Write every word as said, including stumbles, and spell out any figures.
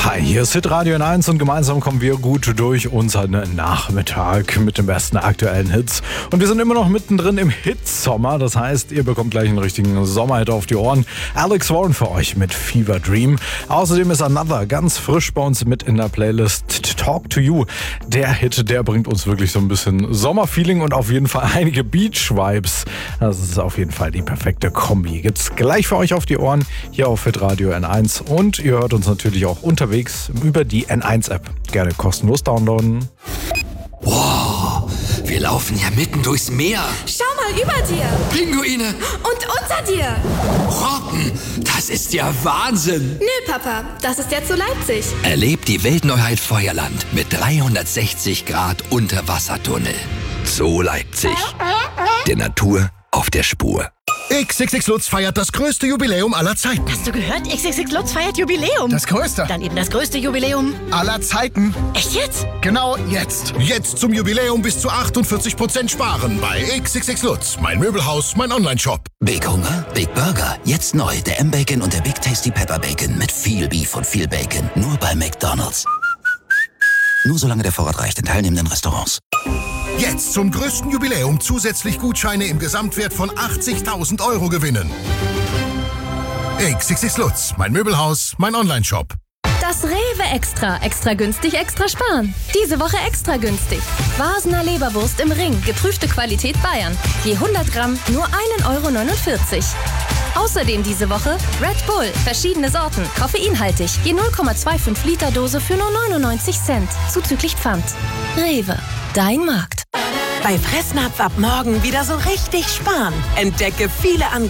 Hi, hier ist Hitradio N eins und gemeinsam kommen wir gut durch unseren Nachmittag mit den besten aktuellen Hits. Und wir sind immer noch mittendrin im Hitsommer, das heißt, ihr bekommt gleich einen richtigen Sommerhit auf die Ohren. Alex Warren für euch mit Fever Dream. Außerdem ist Another ganz frisch bei uns mit in der Playlist Talk to You. Der Hit, der bringt uns wirklich so ein bisschen Sommerfeeling und auf jeden Fall einige Beach-Vibes. Das ist auf jeden Fall die perfekte Kombi. Gibt's gleich für euch auf die Ohren hier auf Hitradio N eins und ihr hört uns natürlich auch unterwegs über die N eins App. Gerne kostenlos downloaden. Wow, wir laufen ja mitten durchs Meer. Schau mal über dir. Pinguine. Und unter dir. Robben, das ist ja Wahnsinn. Nö, Papa, das ist ja zu Leipzig. Erlebt die Weltneuheit Feuerland mit dreihundertsechzig Grad Unterwassertunnel. Zoo Leipzig. Der Natur auf der Spur. X X X Lutz feiert das größte Jubiläum aller Zeiten. Hast du gehört? X X X Lutz feiert Jubiläum. Das größte. Dann eben das größte Jubiläum aller Zeiten. Echt jetzt? Genau jetzt. Jetzt zum Jubiläum bis zu achtundvierzig Prozent sparen bei X X X Lutz. Mein Möbelhaus, mein Online-Shop. Big Hunger? Big Burger. Jetzt neu. Der M-Bacon und der Big Tasty Pepper Bacon mit viel Beef und viel Bacon. Nur bei McDonald's. Nur solange der Vorrat reicht in teilnehmenden Restaurants. Jetzt zum größten Jubiläum zusätzlich Gutscheine im Gesamtwert von achtzigtausend Euro gewinnen. X X X Lutz, mein Möbelhaus, mein Online-Shop. Das Rewe Extra. Extra günstig, extra sparen. Diese Woche extra günstig. Vasener Leberwurst im Ring. Geprüfte Qualität Bayern. Je hundert Gramm nur ein Euro neunundvierzig. Außerdem diese Woche Red Bull. Verschiedene Sorten. Koffeinhaltig. Je null Komma fünfundzwanzig Liter Dose für nur neunundneunzig Cent. Zuzüglich Pfand. Rewe. Dein Markt. Bei Fressnapf ab morgen wieder so richtig sparen. Entdecke viele Angebote.